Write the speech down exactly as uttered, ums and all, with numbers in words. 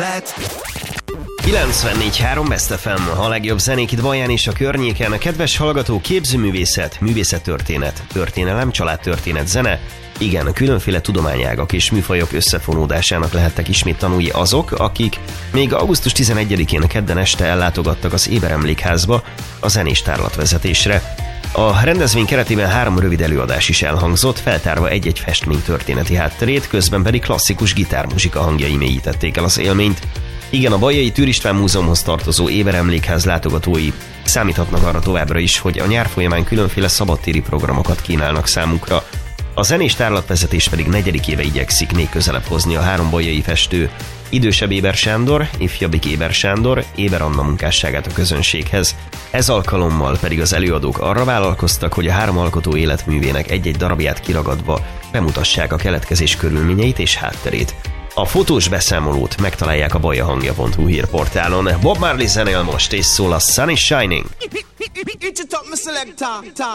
kilencvennégy három Best ef em, a legjobb zenék itt Baján és a környéken. Kedves hallgató, képzőművészet, művészettörténet, történelem, családtörténet, zene. Igen, különféle tudományágak és műfajok összefonódásának lehettek ismét tanulni azok, akik még augusztus tizenegyedikén kedden este ellátogattak az Éber Emlékházba a zenés tárlatvezetésre. A rendezvény keretében három rövid előadás is elhangzott, feltárva egy-egy festmény történeti hátterét, közben pedig klasszikus gitármuzsika hangjai mélyítették el az élményt. Igen, a Bajai Tűr István Múzeumhoz tartozó Éber Emlékház látogatói számíthatnak arra továbbra is, hogy a nyár folyamán különféle szabadtéri programokat kínálnak számukra. A zenés tárlatvezetés pedig negyedik éve igyekszik még közelebb hozni a három bajai festő, idősebb Éber Sándor, ifjabbik Éber Sándor, Éber Anna munkásságát a közönséghez. Ez alkalommal pedig az előadók arra vállalkoztak, hogy a három alkotó életművének egy-egy darabját kiragadva bemutassák a keletkezés körülményeit és hátterét. A fotós beszámolót megtalálják a bajahangja pont hu hírportálon. Bob Marley zenél most, és szól a Sun is Shining.